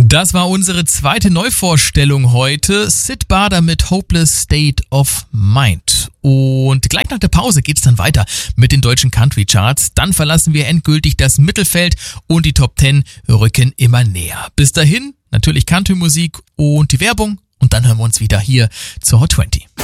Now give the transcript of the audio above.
Das war unsere zweite Neuvorstellung heute. Syd Barrett mit Hopeless State of Mind. Und gleich nach der Pause geht's dann weiter mit den deutschen Country Charts. Dann verlassen wir endgültig das Mittelfeld und die Top 10 rücken immer näher. Bis dahin natürlich Country-Musik und die Werbung und dann hören wir uns wieder hier zur Hot 20.